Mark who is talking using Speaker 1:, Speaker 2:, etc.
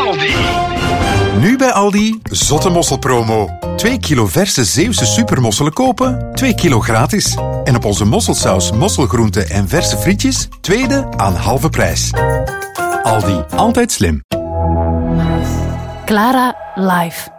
Speaker 1: Aldi.
Speaker 2: Nu bij Aldi, zotte mosselpromo. 2 kilo verse Zeeuwse supermosselen kopen, 2 kilo gratis. En op onze mosselsaus, mosselgroenten en verse frietjes, tweede aan halve prijs. Aldi, altijd slim.
Speaker 3: Clara live.